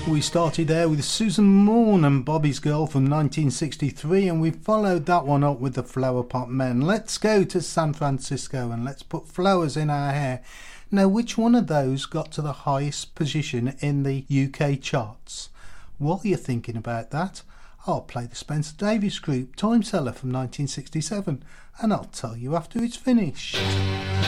We started there with Susan Morn and Bobby's Girl from 1963, and we followed that one up with the Flower Pot Men. Let's go to San Francisco and let's put flowers in our hair. Now, which one of those got to the highest position in the UK charts? While you're thinking about that, I'll play the Spencer Davis Group, Time Seller from 1967, and I'll tell you after it's finished.